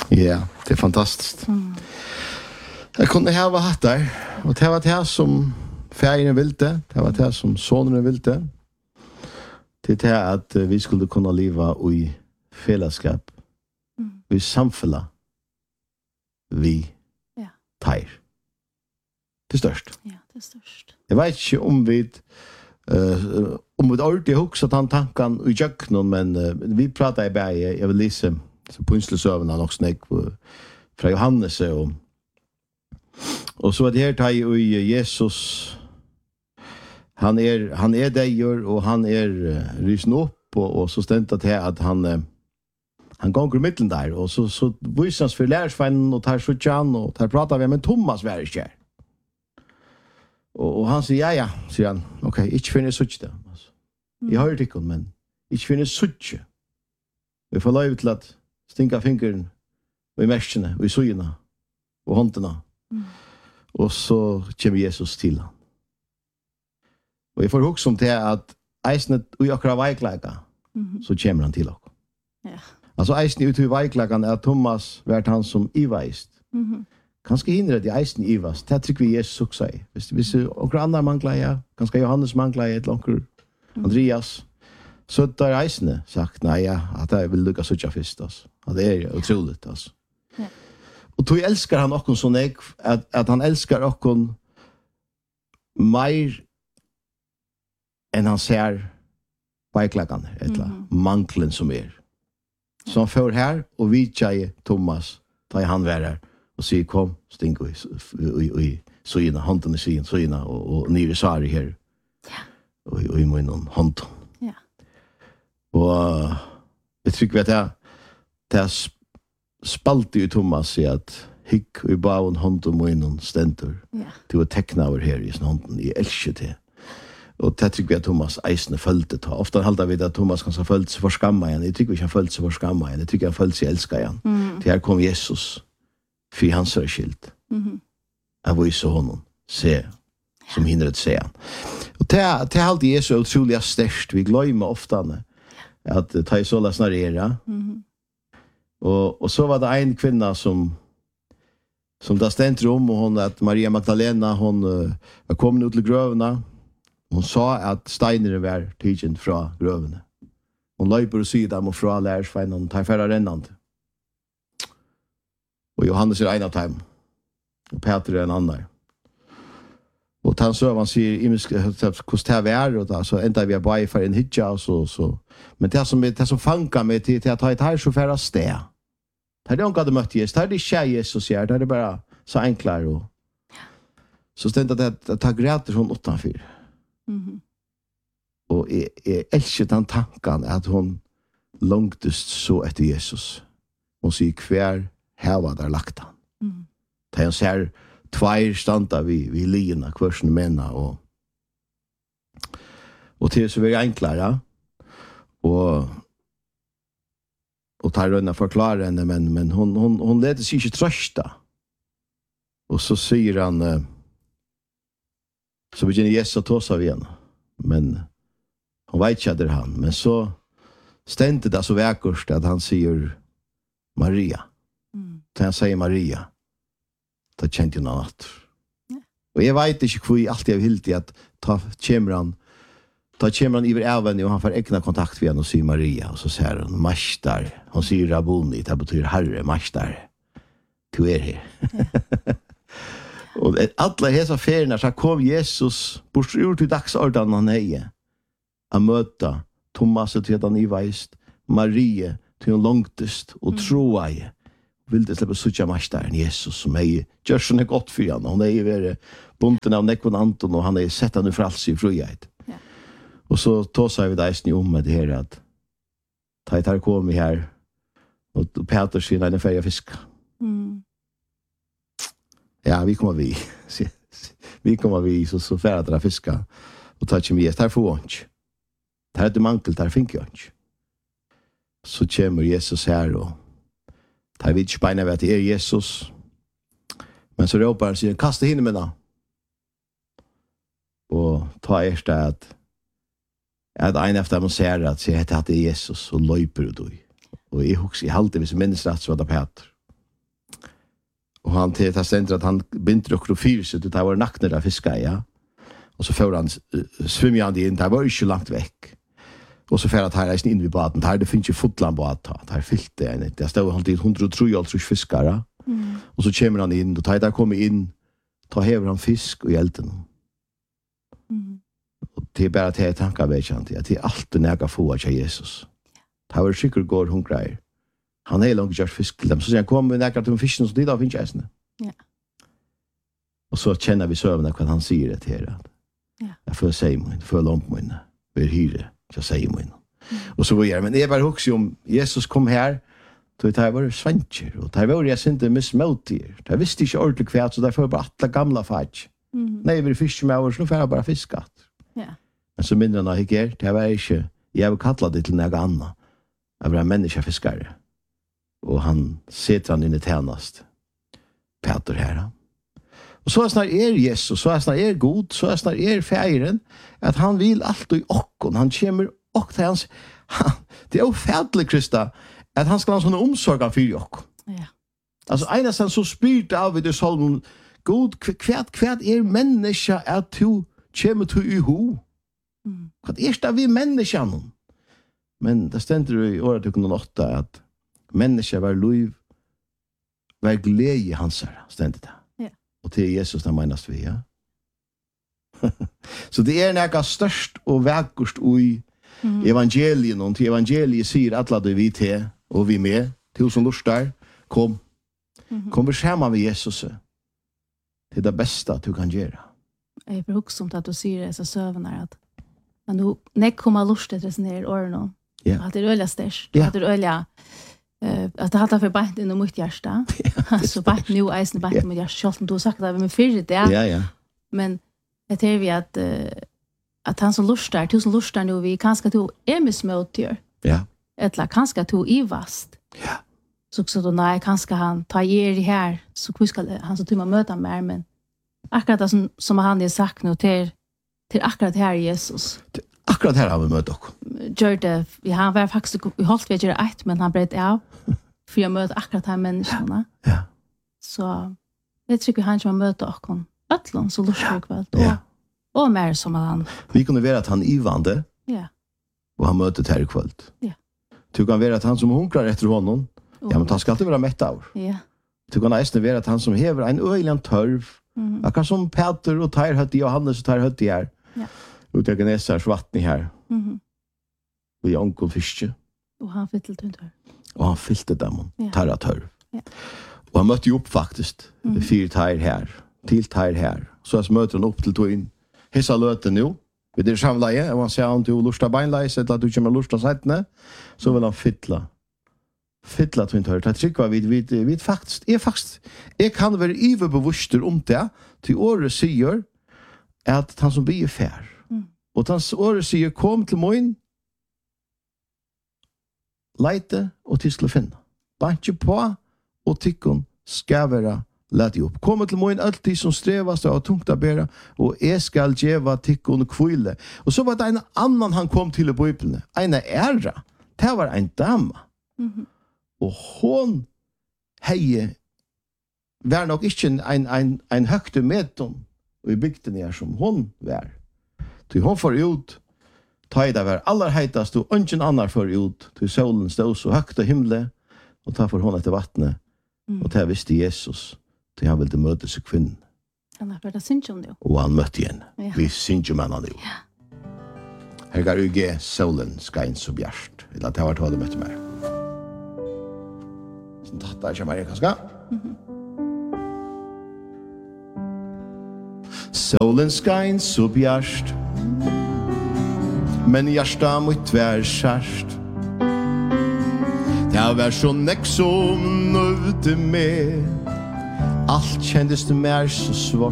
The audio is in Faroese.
Ja, det är fantastiskt. Jag kunde ha haft där och det var det som färgen ville, det var det som sonen ville. Det är att vi skulle kunna leva i fällskap, i samfälla, vi tar. Det är störst. Ja, det är störst. Jag vet inte om vi ordentligt också att han tankan i jöknen, men vi pratar i berget, jag vill läsa så punselsövna nog snäck från Johannes och så att det här tar ju Jesus han är dejer och han är rysen upp och så stänt att här att han går i mitten där och så visas för lärsvännen och tar sjutjan och tar pratar vi med Thomas Värskär. Och han säger ja, säger han. Okej, inte finner sutt det. Jag hör det men inte finner sutt. Vi får lov till att stinka fingern i mäskorna och i sojorna och hånderna. Och så kommer Jesus till han. Och jag får också om det att eisnet och akkurat veikläka så kommer han till oss. Ja. Alltså eisnet ut i veikläkan är Thomas vært han som iveist. Kanske hindrar det eisen ivast. Det tycker vi Jesus också säger. Hvis och andra manglar ja, kanske Johannes manglar ett långt Andreas. Så där eisen sagt nej ja, att jag vill lyckas söka först alltså. Ja, det är otroligt alltså. Ja. Och då älskar han också så nek att han älskar också mer än han ser veikläkan eller manglen som är. Så han får här och vi tjej Thomas tar han värre och säger kom stink i sojorna, handen i sojorna och nere sari här. Ja. Och i munnen handen. Ja. Och jag tycker att det spalte i Thomas i att hick i baun handen munnen stentor. Ja. Till att teckna över här i handen i älskar det. Och det tycker jag att Thomas eisne följde ta. Ofta haltar vi att Thomas kanske följde sig för skamma igen. Jag tycker vi kan följde sig för skamma igen. Jag tycker han följde sig älska igen. Till här kom Jesus. För hans är skilt. Jag var ju så honom. Se. Som hinner att se han. Och det är alltid Jesus otroligt störst. Vi glömmer ofta att ta i såla snarera. Och så var det en kvinna som där stänt rum och hon att Maria Magdalena hon var kommit ut till grövarna. Hon sa att steinen var tidsen från grövarna. Hon löper och sidan och från lärsvännen tar färra rännande. Och Johannes är en av dem. Och Peter är en annan. Och han sövan säger hur det är och då så ända vi bara för en hitcha så. Men det som fankar mig till att ta ett här så färra stä. Det är inte mött Jesus. Det är det tjej Jesus gör. Det är bara så enklare och så stänt att ta gräter från 8-4. Och jag älskar den tanken att hon långtest så efter Jesus. Hon säger kvar här var där lagt han. Det är ser två standa vi lina kursen männa och till så är enklare och tar rönna förklara henne men hon leder sig inte trösta. Och så säger han så börjar Jesus att ta sig igen. Men hon vet inte det han. Men så ständigt det så väckort att han säger Maria. Så han säger Maria. Då kände jag något annat. Och jag vet inte hur alltid jag vill till att ta kämran över även och han får egna kontakt med henne och säger Maria. Och så säger hon Mastar. Hon säger Rabuni. Det betyder Herre, Mastar. Du är här. Och alla dessa färgerna så kom Jesus bort ur till dagsordan han heje. Att möta Thomas till han iveist, Maria till hon långtest och troa i. Vill det släppa sucha mastaren Jesus som är gör så gott för han. Hon är ju bunten av nekon Anton och han är sett han nu för alls i frihet. Ja. Och så tar sig vi där om med det här att ta kom här och Peter sin en färja fisk. Ja, vi kommer vi så färda fiska och ta chemi där för lunch. Där är det mankel där fink jag inte. Så kommer Jesus här och tar vi spänna vet det är Jesus. Men så ropar han sig kasta hinne med då. Och ta erst att en efter man ser att se att det är Jesus och löper du. Och i hus i halte vis minst rätt så var det Peter. Och han till att ständra att han binder och krofyrset det var nakna där fiskar ja. Och så får han svimma han in där var ju långt veck. Och så för att här är in vid baden där det finns ju fotland på att ta. Där fyllt det en. Det står alltid 103 fiskar. Och så kommer han in och där kommer in ta häver han fisk och hjälten. Och det är bara till tankar vet jag inte att det är allt det näga få av Jesus. Det var säkert går hon grejer. Han är långt just fisk till dem. Så säger han kom med näga till fisken så det där finns jag. Ja. Och så känner vi sövna vad han säger det till. Ja. Jag får säga mig, får långt mig. Vi hyre, jag säger mig. Och så går jag men det var också om Jesus kom här då det var svensker och det var jag inte missmotier. Det visste inte ordentligt kvärt så därför bara alla gamla fart. Nej, vi fiskar med oss nu får jag bara fiska. Ja. Men så mindre när jag är, det var inte jag vill kalla det till något annat. Jag var en människafiskare. Och han sätter han in i tjänast. Peter här. Och så snart Jesus, så snart god, så snart fären att han vill allt i okkon. Han kommer och till hans det är ofärdligt Krista att han ska ha sån omsorg för oss. Ja. Alltså einastans så spyrt av i det salmen god kvärt människa att du kommer till i ho. Vad är vi människan? Men det ständer i året 2008 att människa var liv var glädje hans här, ständer det. Ja. Och till Jesus där menas vi, ja. Så det är näga störst och vackert i evangelien och till evangeliet säger alla det vi till och vi med till som lustar kom vi samman med Jesus till det bästa du kan göra. Jag är också om att du säger det så sövnar att men nu när kommer lustet det ner åren Ja. att det är öliga störst Ja. att det är öliga att det hade för bant in mot hjärta. Så bant nu isen bant med hjärta som du har sagt att vi för det. Ja. Men jag tror vi att han som lustar, du som lustar nu vi kanske to är missmotier. Ja. Eller kanske to ivast. Ja. Så då nej kanske han tar er det här så hur ska han så till möta mer men akkurat det som han har sagt nu till akkurat här Jesus. Akkurat här har vi mött också. Gör det vi han var faktiskt i halt vi gör ett men han bröt av för jag möter akkurat här människorna. Ja. Så jag tycker han som möter och Ötlund så lustar kväll Ja. och mer som han. Vi kunde vara att han ivande. Ja. Och han möter här ikväll. Ja. Du kan vara att han som hunkrar efter honom. Ja, men han ska alltid vara mätt av. Ja. Du kan nästan vara att han som hever en öjligen törv. Akkurat som Peter och Tyr hade Johannes och Tyr hade här. Ja. Och det Genesars vatten här. Och i onkel fiske. Och han fyllde inte. Och han fyllde dem. Ja. Tarra törv. Ja. Och han mötte ju upp faktiskt. 4 Tyr här. Till Tyr här. Så möter han upp till Toin. Hessa löten nu. Vi det samlaje. Och han säger han till lusta beinleis. Eller att du kommer lusta sättene. Så vill han fylla Toin Tyr. Det tycker vi faktiskt. Jag kan vara överbevusster om det. Till året säger att han som blir fär. Och hans året säger kom till moin. Leite och till skulle finna. Banche på och tikkon ska vara lätt upp. Kom till moin alltid som strävas och tungt att bära och jag ska geva tikkon och kvile. Och så var det en annan han kom till i Bibeln. En ära. Det var en dama. Och hon hej var nog inte en högte meton i bygden här som hon var. Till hon får ut tajda var allra heitast och ingen annan får ut till solen stod så högt i himlen och ta för hon efter vattnet och det visste Jesus till han ville möta sig kvinnan. Han har varit synd om det. Och han mötte igen. Ja. Vi syns ju med honom nu. Ja. Her går uge solen skein så bjärst. Eller det har vært holdet møtt mer. Så tatt jeg kommer kanskje. Solen skein så bjärst. Men hjärsta mot vær skärst. Det har vært så nekk som nøvde med. Allt kändes det mer så svårt.